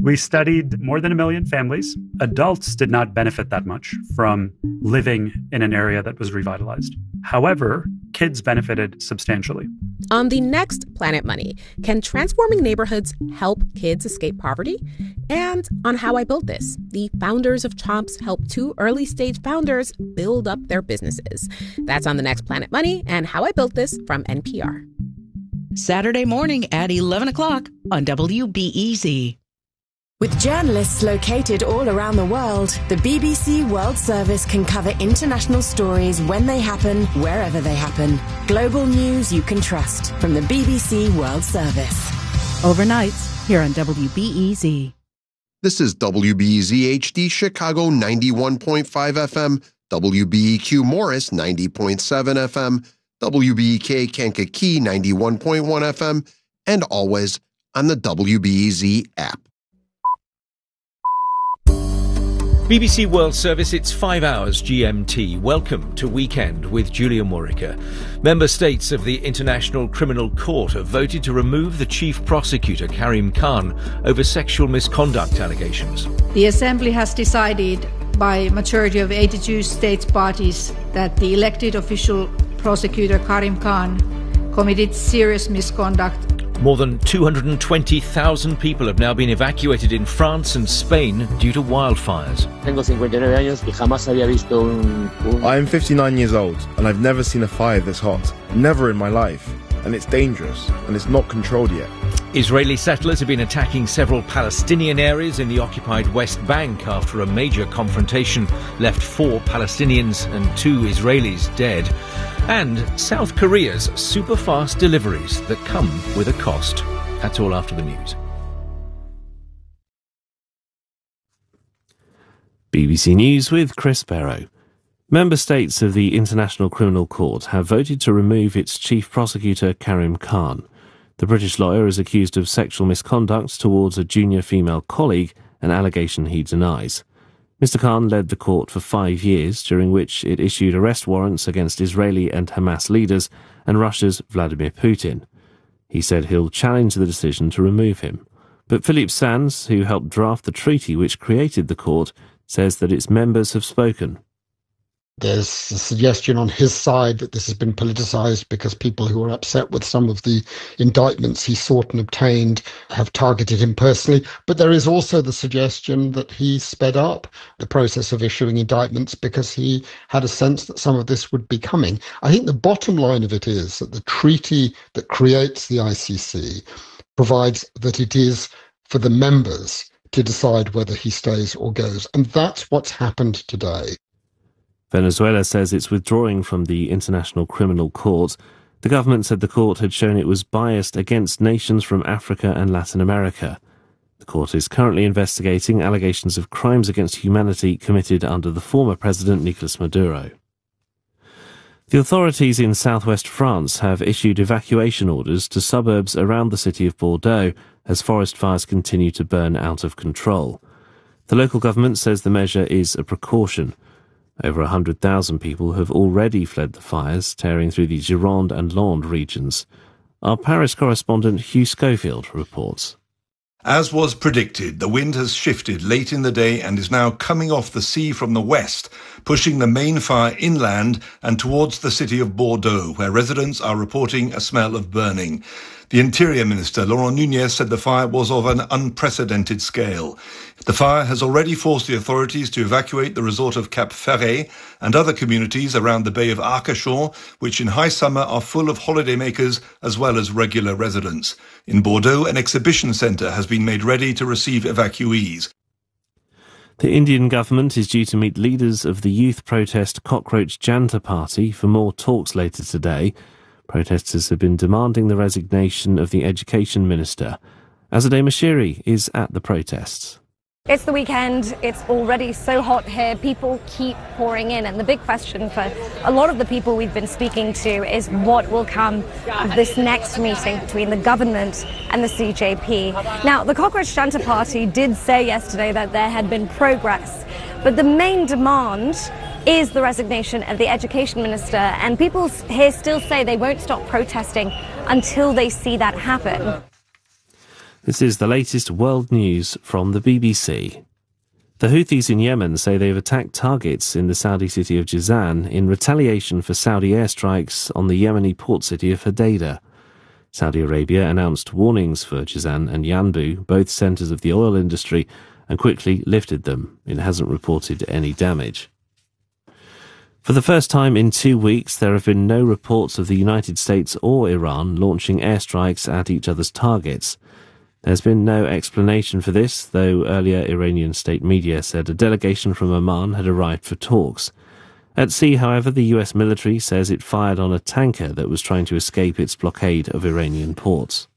We studied more than 1 million families. Adults did not benefit that much from living in an area that was revitalized. However, kids benefited substantially. On the next Planet Money, can transforming neighborhoods help kids escape poverty? And on How I Built This, the founders of Chomps help 2 early-stage founders build up their businesses. That's on the next Planet Money and How I Built This from NPR. Saturday morning at 11 o'clock on WBEZ. With journalists located all around the world, the BBC World Service can cover international stories when they happen, wherever they happen. Global news you can trust from the BBC World Service. Overnights here on WBEZ. This is WBEZ HD Chicago 91.5 FM, WBEQ Morris 90.7 FM, WBEK Kankakee 91.1 FM, and always on the WBEZ app. BBC World Service, it's 5 hours GMT. Welcome to Weekend with Julia Morica. Member states of the International Criminal Court have voted to remove the chief prosecutor, Karim Khan, over sexual misconduct allegations. The Assembly has decided by a majority of 82 states parties that the elected official prosecutor, Karim Khan, committed serious misconduct. More than 220,000 people have now been evacuated in France and Spain due to wildfires. I am 59 years old and I've never seen a fire this hot. Never in my life. And it's dangerous and it's not controlled yet. Israeli settlers have been attacking several Palestinian areas in the occupied West Bank after a major confrontation left 4 Palestinians and 2 Israelis dead. And South Korea's super-fast deliveries that come with a cost. That's all after the news. BBC News with Chris Barrow. Member states of the International Criminal Court have voted to remove its chief prosecutor, Karim Khan. The British lawyer is accused of sexual misconduct towards a junior female colleague, an allegation he denies. Mr. Khan led the court for 5 years, during which it issued arrest warrants against Israeli and Hamas leaders and Russia's Vladimir Putin. He said he'll challenge the decision to remove him. But Philippe Sands, who helped draft the treaty which created the court, says that its members have spoken. There's a suggestion on his side that this has been politicized because people who are upset with some of the indictments he sought and obtained have targeted him personally. But there is also the suggestion that he sped up the process of issuing indictments because he had a sense that some of this would be coming. I think the bottom line of it is that the treaty that creates the ICC provides that it is for the members to decide whether he stays or goes. And that's what's happened today. Venezuela says it's withdrawing from the International Criminal Court. The government said the court had shown it was biased against nations from Africa and Latin America. The court is currently investigating allegations of crimes against humanity committed under the former president Nicolas Maduro. The authorities in southwest France have issued evacuation orders to suburbs around the city of Bordeaux as forest fires continue to burn out of control. The local government says the measure is a precaution. Over 100,000 people have already fled the fires, tearing through the Gironde and Landes regions. Our Paris correspondent Hugh Schofield reports. As was predicted, the wind has shifted late in the day and is now coming off the sea from the west, pushing the main fire inland and towards the city of Bordeaux, where residents are reporting a smell of burning. The Interior Minister, Laurent Nunez, said the fire was of an unprecedented scale. The fire has already forced the authorities to evacuate the resort of Cap Ferret and other communities around the Bay of Arcachon, which in high summer are full of holidaymakers as well as regular residents. In Bordeaux, an exhibition centre has been made ready to receive evacuees. The Indian government is due to meet leaders of the youth protest Cockroach Janta Party for more talks later today. Protesters have been demanding the resignation of the Education Minister. Azadeh Mashiri is at the protests. It's the weekend. It's already so hot here. People keep pouring in. And the big question for a lot of the people we've been speaking to is what will come of this next meeting between the government and the CJP. Now, the Cockroach Janta Party did say yesterday that there had been progress, but the main demand is the resignation of the Education Minister, and people here still say they won't stop protesting until they see that happen. This is the latest world news from the BBC. The Houthis in Yemen say they've attacked targets in the Saudi city of Jizan in retaliation for Saudi airstrikes on the Yemeni port city of Hodeidah. Saudi Arabia announced warnings for Jizan and Yanbu, both centres of the oil industry, and quickly lifted them. It hasn't reported any damage. For the first time in 2 weeks, there have been no reports of the United States or Iran launching airstrikes at each other's targets. There's been no explanation for this, though earlier Iranian state media said a delegation from Oman had arrived for talks. At sea, however, the US military says it fired on a tanker that was trying to escape its blockade of Iranian ports.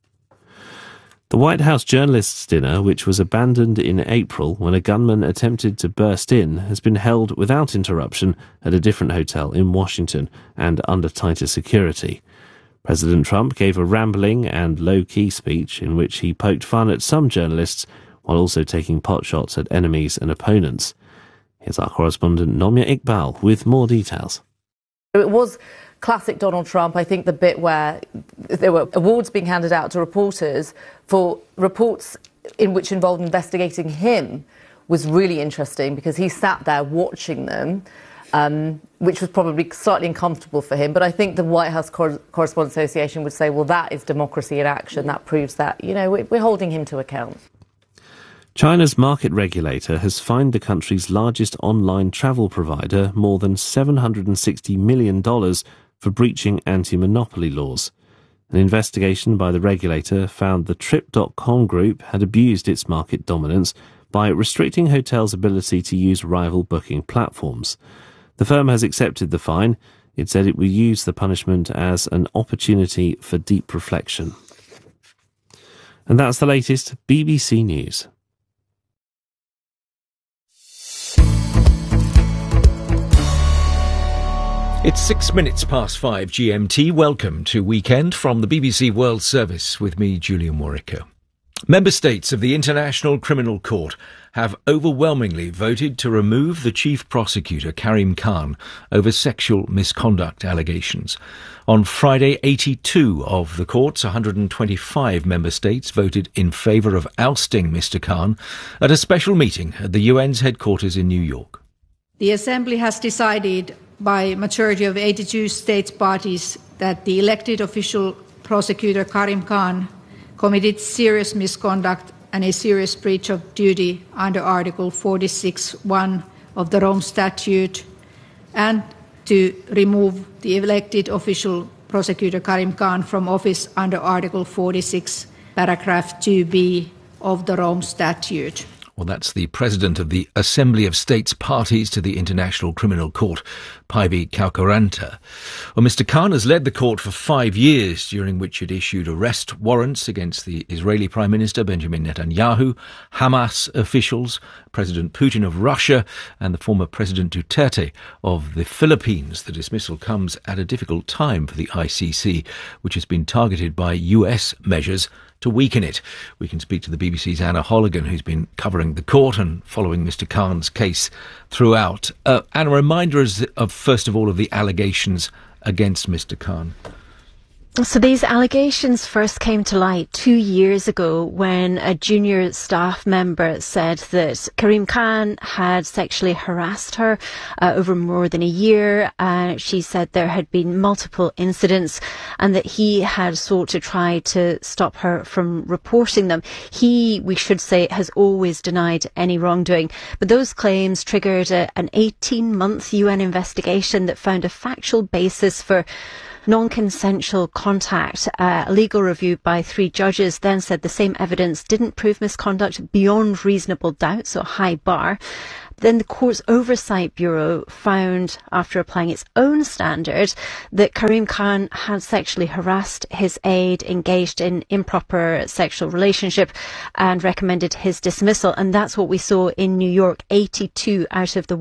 The White House Journalists' Dinner, which was abandoned in April when a gunman attempted to burst in, has been held without interruption at a different hotel in Washington and under tighter security. President Trump gave a rambling and low-key speech in which he poked fun at some journalists while also taking potshots at enemies and opponents. Here's our correspondent Nomia Iqbal with more details. It was classic Donald Trump. I think the bit where there were awards being handed out to reporters for reports in which involved investigating him was really interesting because he sat there watching them. Which was probably slightly uncomfortable for him. But I think the White House Correspondents Association would say, well, that is democracy in action. That proves that, we're holding him to account. China's market regulator has fined the country's largest online travel provider more than $760 million for breaching anti-monopoly laws. An investigation by the regulator found the Trip.com group had abused its market dominance by restricting hotels' ability to use rival booking platforms. The firm has accepted the fine. It said it will use the punishment as an opportunity for deep reflection. And that's the latest BBC News. It's 6 minutes past 5 GMT. Welcome to Weekend from the BBC World Service with me, Julian Warwicker. Member states of the International Criminal Court have overwhelmingly voted to remove the chief prosecutor, Karim Khan, over sexual misconduct allegations. On Friday, 82 of the court's 125 member states voted in favour of ousting Mr. Khan at a special meeting at the UN's headquarters in New York. The Assembly has decided by a majority of 82 states parties that the elected official prosecutor, Karim Khan, committed serious misconduct and a serious breach of duty under Article 46(1) of the Rome Statute, and to remove the elected official prosecutor Karim Khan from office under Article 46, paragraph 2b of the Rome Statute. Well, that's the president of the Assembly of States Parties to the International Criminal Court, Päivi Kaukoranta. Well, Mr. Khan has led the court for 5 years, during which it issued arrest warrants against the Israeli Prime Minister Benjamin Netanyahu, Hamas officials, President Putin of Russia, and the former President Duterte of the Philippines. The dismissal comes at a difficult time for the ICC, which has been targeted by US measures to weaken it. We can speak to the BBC's Anna Holligan, who's been covering the court and following Mr. Khan's case throughout. Anna, remind us of, first of all, of the allegations against Mr. Khan. So these allegations first came to light 2 years ago when a junior staff member said that Karim Khan had sexually harassed her over more than a year. She said there had been multiple incidents and that he had sought to try to stop her from reporting them. He, we should say, has always denied any wrongdoing. But those claims triggered an 18-month UN investigation that found a factual basis for non-consensual contact. A legal review by 3 judges then said the same evidence didn't prove misconduct beyond reasonable doubt, so a high bar. Then the Court's Oversight Bureau found, after applying its own standard, that Karim Khan had sexually harassed his aide, engaged in improper sexual relationship, and recommended his dismissal. And that's what we saw in New York. 82 out of the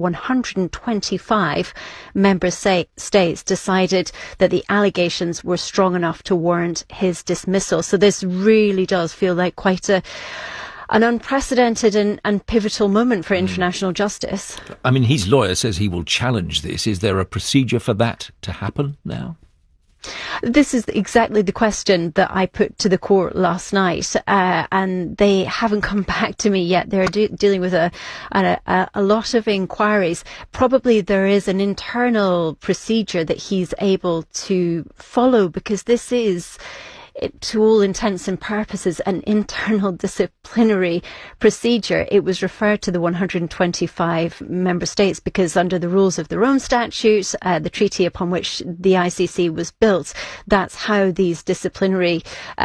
125 member states decided that the allegations were strong enough to warrant his dismissal. So this really does feel like quite an unprecedented and pivotal moment for international justice. I mean, his lawyer says he will challenge this. Is there a procedure for that to happen now? This is exactly the question that I put to the court last night, and they haven't come back to me yet. They're dealing with a lot of inquiries. Probably there is an internal procedure that he's able to follow, because this is, to all intents and purposes, an internal disciplinary procedure. It was referred to the 125 member states because under the rules of the Rome Statute, the treaty upon which the ICC was built, that's how these disciplinary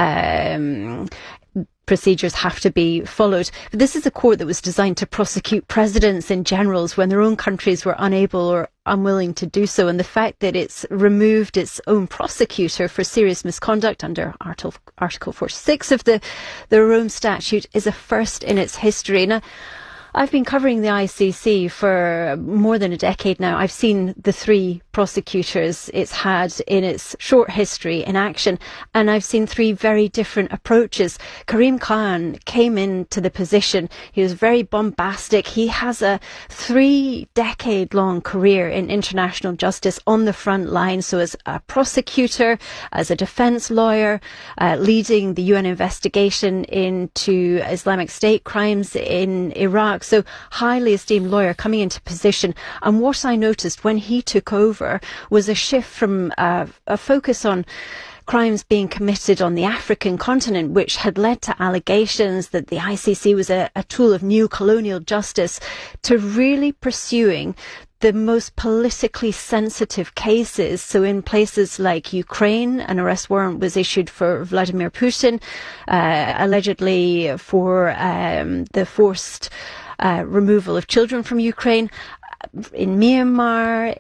procedures have to be followed. But this is a court that was designed to prosecute presidents and generals when their own countries were unable or unwilling to do so. And the fact that it's removed its own prosecutor for serious misconduct under Article 46 of the Rome Statute is a first in its history. Now, I've been covering the ICC for more than a decade now. I've seen the three prosecutors it's had in its short history in action, and I've seen three very different approaches. Karim Khan came into the position. He was very bombastic. He has a 3-decade-long career in international justice on the front line. So as a prosecutor, as a defense lawyer, leading the UN investigation into Islamic State crimes in Iraq. So highly esteemed lawyer coming into position. And what I noticed when he took over was a shift from a focus on crimes being committed on the African continent, which had led to allegations that the ICC was a tool of new colonial justice, to really pursuing the most politically sensitive cases. So in places like Ukraine, an arrest warrant was issued for Vladimir Putin, allegedly for the forced removal of children from Ukraine. In Myanmar,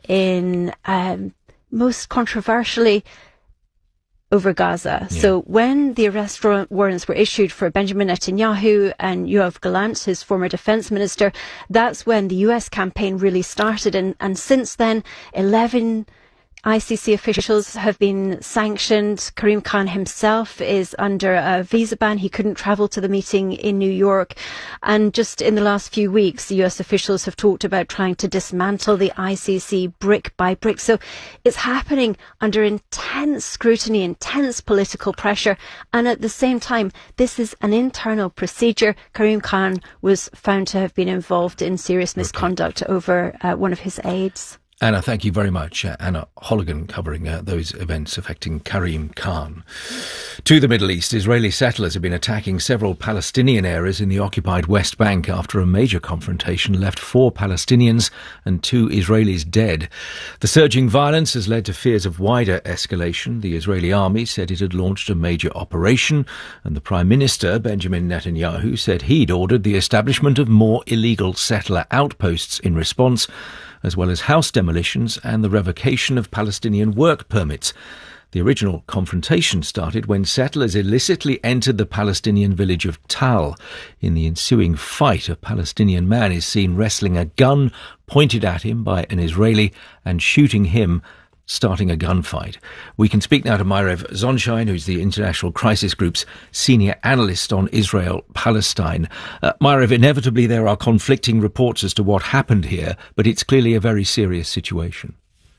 most controversially, over Gaza. Yeah. So when the arrest warrants were issued for Benjamin Netanyahu and Yoav Gallant, his former defense minister, that's when the US campaign really started. And since then, 11 ICC officials have been sanctioned. Karim Khan himself is under a visa ban. He couldn't travel to the meeting in New York. And just in the last few weeks, the US officials have talked about trying to dismantle the ICC brick by brick. So it's happening under intense scrutiny, intense political pressure. And at the same time, this is an internal procedure. Karim Khan was found to have been involved in serious misconduct over one of his aides. Anna, thank you very much. Anna Holligan covering those events affecting Karim Khan. To the Middle East, Israeli settlers have been attacking several Palestinian areas in the occupied West Bank after a major confrontation left 4 Palestinians and 2 Israelis dead. The surging violence has led to fears of wider escalation. The Israeli army said it had launched a major operation, and the Prime Minister, Benjamin Netanyahu, said he'd ordered the establishment of more illegal settler outposts in response, as well as house demolitions and the revocation of Palestinian work permits. The original confrontation started when settlers illicitly entered the Palestinian village of Tal. In the ensuing fight, a Palestinian man is seen wrestling a gun pointed at him by an Israeli and shooting him, starting a gunfight. We can speak now to Myrev Zonshine, who's the International Crisis Group's senior analyst on Israel-Palestine. Myrev, inevitably there are conflicting reports as to what happened here, but it's clearly a very serious situation.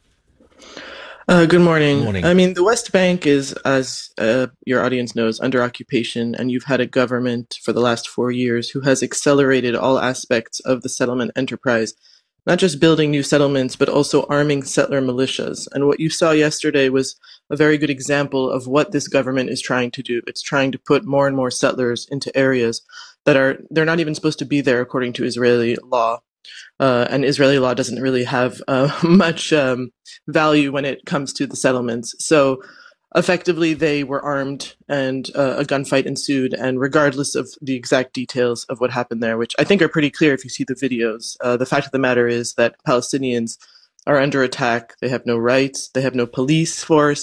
Good morning. I mean, the West Bank is, as your audience knows, under occupation, and you've had a government for the last 4 years who has accelerated all aspects of the settlement enterprise, not just building new settlements, but also arming settler militias. And what you saw yesterday was a very good example of what this government is trying to do. It's trying to put more and more settlers into areas that they're not even supposed to be there according to Israeli law. And Israeli law doesn't really have much value when it comes to the settlements. So effectively, they were armed and a gunfight ensued. And regardless of the exact details of what happened there, which I think are pretty clear if you see the videos, the fact of the matter is that Palestinians are under attack. They have no rights. They have no police force.